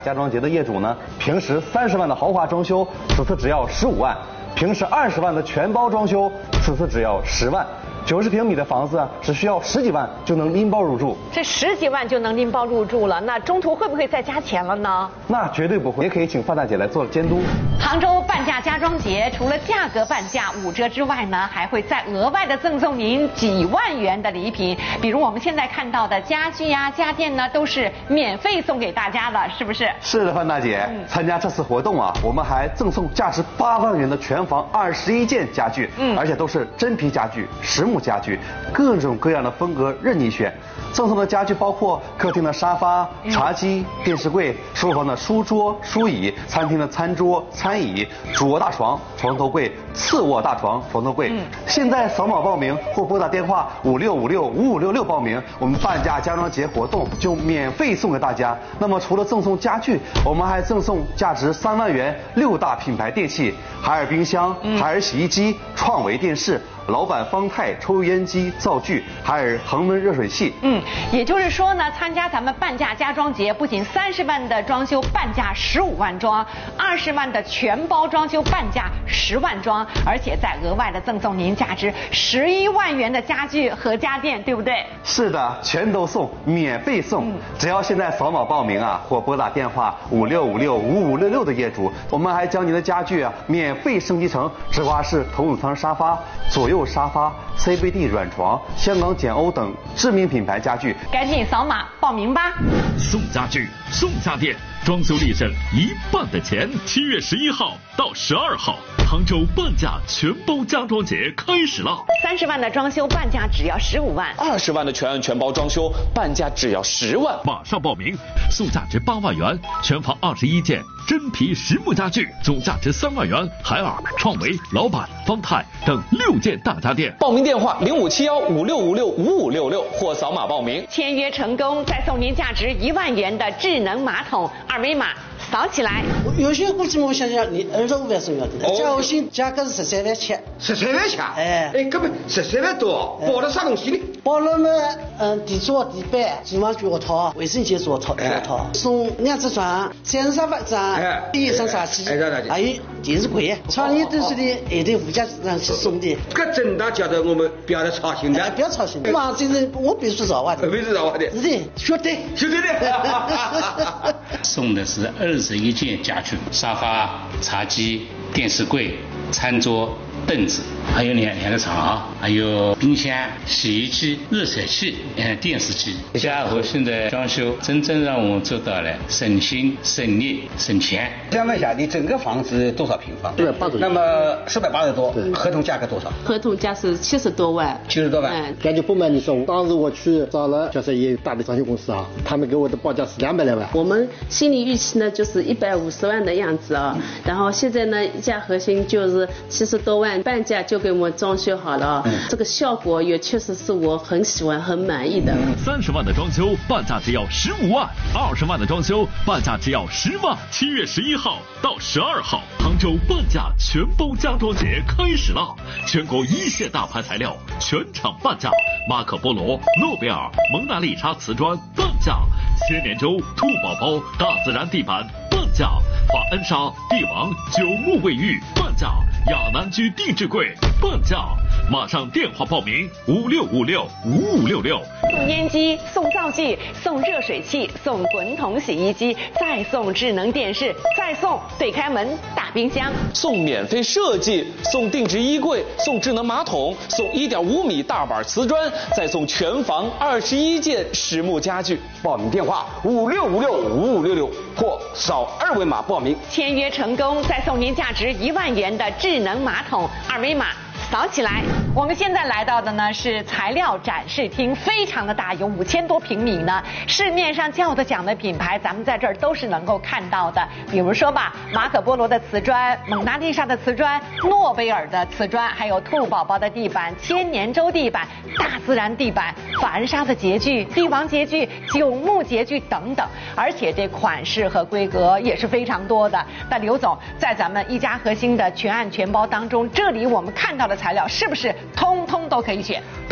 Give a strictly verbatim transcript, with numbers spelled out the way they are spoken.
家装节的业主呢，平时三十万的豪华装修，此次只要十五万；平时二十万的全包装修，此次只要十万。九十平米的房子啊，只需要十几万就能拎包入住。 这十几万就能拎包入住了，那中途会不会再加钱了呢？ 那绝对不会，也可以请范大姐来做监督。 杭州半价家装节除了价格半价五折之外呢，还会再额外的赠送您几万元的礼品，比如我们现在看到的家具呀、啊、家电呢，都是免费送给大家的，是不是？ 是的，范大姐，嗯、参加这次活动啊，我们还赠送价值八万元的全房二十一件家具，嗯，而且都是真皮家具、实木家具，各种各样的风格任你选。赠送的家具包括客厅的沙发、茶几、电视柜，书房的书桌、书椅，餐厅的餐桌、餐椅，主卧大床、床头柜，次卧大床、床头柜。嗯、现在扫码报名或拨打电话五六五六五五六六报名，我们半价家装节活动就免费送给大家。那么除了赠送家具，我们还赠送价值三万元六大品牌电器：海尔冰箱、嗯、海尔洗衣机、创维电视、老板方太抽油烟机、灶具，海尔恒温热水器。 嗯，也就是说呢，参加咱们半价家装节，不仅三十万的装修半价十五万装，二十万的全包装修半价十万装，而且再额外的赠送您价值十一万元的家具和家电，对不对？ 是的，全都送，免费送。嗯、只要现在扫码报名啊，或拨打电话五六五六五五六六的业主，我们还将您的家具啊免费升级成直滑式头等舱沙发、左右沙发、C B D 软床、香港简欧等知名品牌家具。 赶紧扫码报名吧！ 送家具，送家电，装修立省一半的钱。七月十一号到十二号，杭州半价全包家装节开始了。 三十万的装修半价只要十五万， 二十万的全案全包装修半价只要十万。 马上报名，送价值八万元，全房二十一件真皮实木家具，总价值三万元，海尔、创维、老板、方太等六件大家电。 报名电话零五七幺五六五六五五六六或扫码报名。 签约成功，再送您价值一万元的智能马桶，二维码扫起来。 有些估计我想想，你二十五万送要的，价我新价格是十三万七。 十三万七？ 哎哎，根本十三万多，包了啥东西呢？ 包了嘛，嗯，地桌、地板、厨房脚套、卫生间脚套、脚套，送两只床、三十沙发张、衣裳茶几，还有电视柜。厂里都是的，一定附加上去送的。 这真的叫得我们不要操心的， 不要操心。哇，这人我必须绕啊的， 必须绕啊的， 是的，晓得， 晓得的。 送的是二十一件家具，沙发、茶几、电视柜、餐桌、凳子，还有两两个床，还有冰箱、洗衣机、热水器、嗯，电视机。家和现在装修真正让我做到了省心、省力、省钱。 想问一下，你整个房子多少平方？ 四百八十多。 那么四百八十多，合同价格多少？ 合同价是七十多万。 七十多万。 嗯，感觉不瞒你说，当时我去找了就是一大的装修公司啊，他们给我的报价是两百来万。 我们心理预期呢就是一百五十万的样子啊，然后现在呢一家核心就是七十多万，半价就给我们装修好了啊，嗯、这个效果也确实是我很喜欢、很满意的。 三十万的装修半价只要十五万，二十万的装修半价只要十万。七月十一号到十二号，杭州半价全包家装节开始了，全国一线大牌材料全场半价，马可波罗、诺贝尔、蒙娜丽莎瓷砖半价，千年舟、兔宝宝、大自然地板半价，法恩莎、帝王、九牧卫浴半价，亚南居定制柜半价。马上电话报名五六五六五五六六。 送烟机，送灶具，送热水器，送滚筒洗衣机，再送智能电视，再送对开门大冰箱， 送免费设计，送定制衣柜，送智能马桶，送一点五米大板瓷砖，再送全房二十一件实木家具。 报名电话五六五六五五六六或扫二维码报名。 签约成功，再送您价值一万元的智能马桶，二维码扫起来。我们现在来到的呢是材料展示厅，非常的大，有五千多平米呢。市面上叫得响的品牌，咱们在这儿都是能够看到的。比如说吧，马可波罗的瓷砖、蒙娜丽莎的瓷砖、诺贝尔的瓷砖，还有兔宝宝的地板、千年舟地板、大自然地板、法恩莎的洁具、帝王洁具、九牧洁具等等。而且这款式和规格也是非常多的。那刘总，在咱们一家核心的全案全包当中，这里我们看到的材料是不是通通都可以选？